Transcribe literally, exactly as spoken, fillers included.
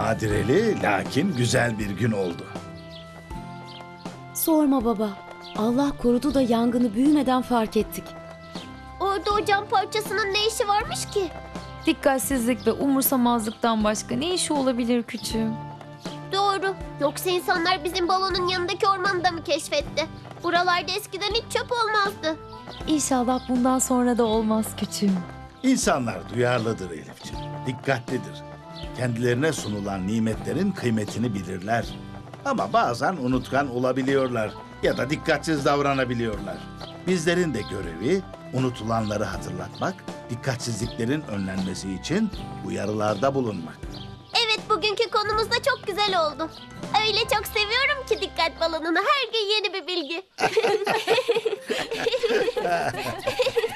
badireli lakin güzel bir gün oldu. Sorma baba. Allah korudu da yangını büyümeden fark ettik. Orada o cam parçasının ne işi varmış ki? Dikkatsizlik ve umursamazlıktan başka ne işi olabilir küçüğüm? Doğru. Yoksa insanlar bizim balonun yanındaki ormanı da mı keşfetti? Buralarda eskiden hiç çöp olmazdı. İnşallah bundan sonra da olmaz küçüğüm. İnsanlar duyarlıdır Elifciğim, dikkatlidir. Kendilerine sunulan nimetlerin kıymetini bilirler. Ama bazen unutkan olabiliyorlar ya da dikkatsiz davranabiliyorlar. Bizlerin de görevi unutulanları hatırlatmak, dikkatsizliklerin önlenmesi için uyarılarda bulunmak. Evet, bugünkü konumuz da çok güzel oldu. Öyle çok seviyorum ki dikkat balonunu. Her gün yeni bir bilgi.